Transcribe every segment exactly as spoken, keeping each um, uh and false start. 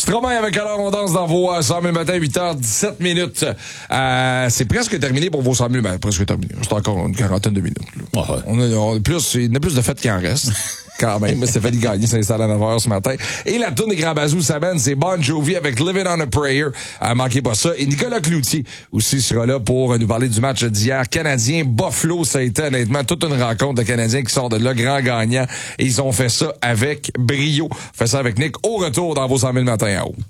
Stromae avec Alors on danse dans vos euh, cent mille matin, huit heures dix-sept minutes. Euh, c'est presque terminé pour vos cent mille. Ben, presque terminé. C'est encore une quarantaine de minutes. Là. Ouais. On a, on a plus, il y a plus de fêtes qu'il en reste. Quand même, Stéphanie Gagné s'installe à neuf heures ce matin. Et la tourne des Grands Bazous semaine, c'est Bon Jovi avec Living on a Prayer. Euh, manquez pas ça. Et Nicolas Cloutier aussi sera là pour nous parler du match d'hier. Canadien Buffalo, ça a été honnêtement toute une rencontre de Canadiens qui sortent de là, grand gagnant. Et ils ont fait ça avec brio. Fait ça avec Nick au retour dans vos cent mille matins à haut.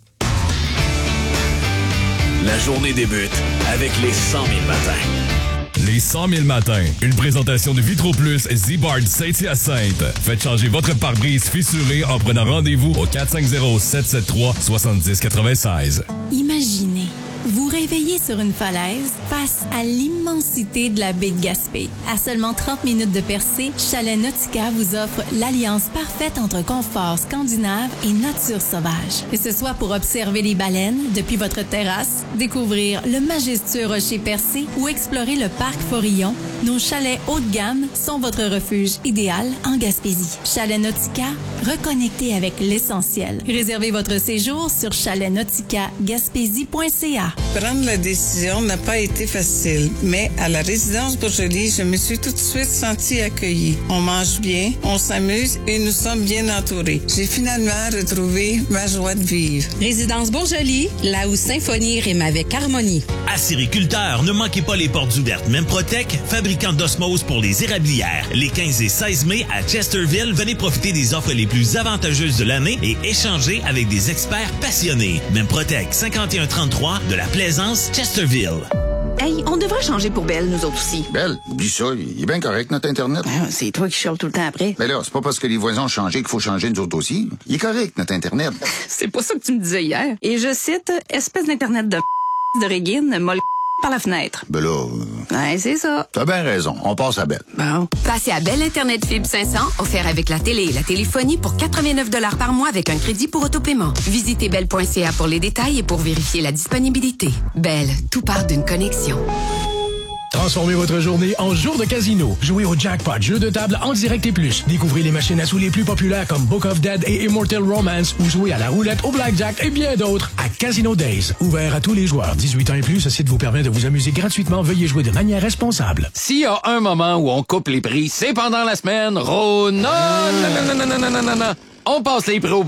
La journée débute avec les cent mille matins. Les cent mille matins. Une présentation de Vitro Plus Z-Bard Saint-Hyacinthe. Faites changer votre pare-brise fissuré en prenant rendez-vous au quatre cinq zéro, sept sept trois, sept zéro neuf six. Imaginez, vous réveillez sur une falaise face à l'immensité de la baie de Gaspé. À seulement trente minutes de percée, Chalet Nautica vous offre l'alliance parfaite entre confort scandinave et nature sauvage. Que ce soit pour observer les baleines depuis votre terrasse, découvrir le majestueux rocher percé ou explorer le parc Forillon, nos chalets haut de gamme sont votre refuge idéal en Gaspésie. Chalet Nautica, reconnecté avec l'essentiel. Réservez votre séjour sur chalet nautica gaspésie point c a. Prendre la décision n'a pas été facile, mais à la résidence Bourgeois, je me suis tout de suite sentie accueillie. On mange bien, on s'amuse et nous sommes bien entourés. J'ai finalement retrouvé ma joie de vivre. Résidence Bourgeois, là où symphonie rime avec harmonie. Acériculteurs, ne manquez pas les portes ouvertes Memprotec, fabricant d'osmose pour les érablières. Les quinze et seize mai à Chesterville, venez profiter des offres les plus avantageuses de l'année et échanger avec des experts passionnés. Memprotec, cinquante et un trente-trois de la Plaisance, Chesterville. Hey, on devrait changer pour Belle, nous autres aussi. Belle, oublie ça, il est bien correct, notre Internet. Ah, c'est toi qui chiales tout le temps après. Mais là, c'est pas parce que les voisins ont changé qu'il faut changer nous autres aussi. Il est correct, notre Internet. C'est pas ça que tu me disais hier. Et je cite, espèce d'Internet de de Régine, molle par la fenêtre. Ben là... Euh... Ouais, c'est ça. T'as bien raison. On passe à Belle. Bon. Passez à Belle Internet Fibre cinq cents, offert avec la télé et la téléphonie pour quatre-vingt-neuf dollars par mois avec un crédit pour autopaiement. Visitez belle point c a pour les détails et pour vérifier la disponibilité. Belle, tout part d'une connexion. Transformez votre journée en jour de casino. Jouez au Jackpot, jeu de table en direct et plus. Découvrez les machines à sous les plus populaires comme Book of Dead et Immortal Romance ou jouez à la roulette, au blackjack et bien d'autres à Casino Days. Ouvert à tous les joueurs. dix-huit ans et plus, ce site vous permet de vous amuser gratuitement. Veuillez jouer de manière responsable. S'il y a un moment où on coupe les prix, c'est pendant la semaine. Rona, nanana, on passe les prix au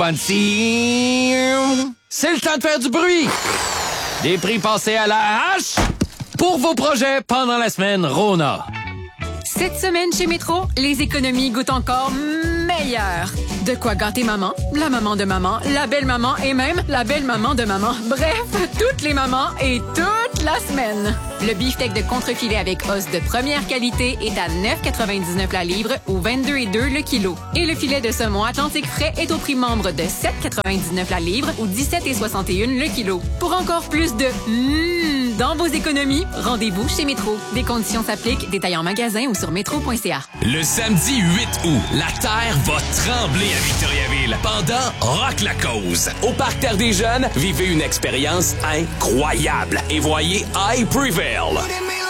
Banty. C'est le temps de faire du bruit. Des prix passés à la hache. Pour vos projets pendant la semaine Rona. Cette semaine chez Métro, les économies goûtent encore meilleur. De quoi gâter maman, la maman de maman, la belle-maman et même la belle-maman de maman. Bref, toutes les mamans et toute la semaine. Le beefsteak de contrefilet avec os de première qualité est à neuf quatre-vingt-dix-neuf la livre ou vingt-deux et deux le kilo. Et le filet de saumon Atlantique frais est au prix membre de sept quatre-vingt-dix-neuf la livre ou dix-sept et soixante et un le kilo. Pour encore plus de mmh dans vos économies, rendez-vous chez Métro. Des conditions s'appliquent, détails en magasin ou sur métro point c a. Le samedi huit août, la Terre va trembler à Victoriaville pendant Rock la Cause. Au Parc Terre des Jeunes, vivez une expérience incroyable et voyez I Prevail.